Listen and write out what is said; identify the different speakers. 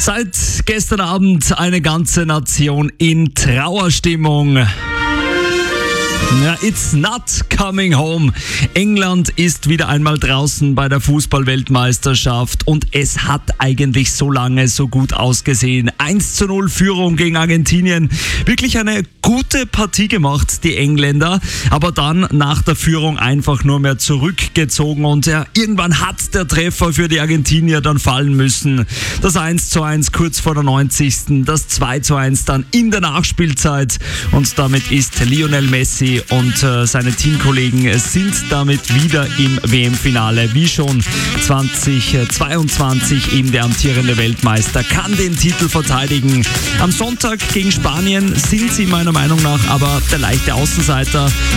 Speaker 1: Seit gestern Abend eine ganze Nation in Trauerstimmung. Ja, it's not coming home. England ist wieder einmal draußen bei der Fußball-Weltmeisterschaft und es hat eigentlich so lange so gut ausgesehen. 1:0 Führung gegen Argentinien. Wirklich eine gute Partie gemacht, die Engländer, aber dann nach der Führung einfach nur mehr zurückgezogen und ja, irgendwann hat der Treffer für die Argentinier dann fallen müssen. Das 1:1 kurz vor der 90., das 2:1 dann in der Nachspielzeit und damit ist Lionel Messi und seine Teamkollegen sind damit wieder im WM-Finale, wie schon 2022 eben der amtierende Weltmeister kann den Titel verteidigen. Am Sonntag gegen Spanien sind sie meiner Meinung nach aber der leichte Außenseiter.